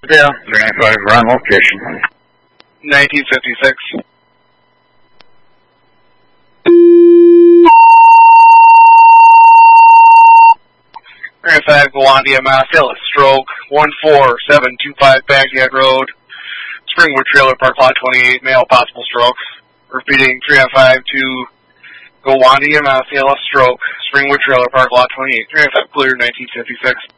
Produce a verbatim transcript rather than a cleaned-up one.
Yeah, three ninety-five, we're on location. nineteen fifty-six. three ninety-five, Gwandia, Mass, stroke, one four seven two five Baghdad Road, Springwood Trailer Park, Lot twenty-eight, male, possible stroke. Repeating, three ninety-five to Gwandia, Mass, stroke, Springwood Trailer Park, Lot twenty-eight, three ninety-five, clear, nineteen fifty-six.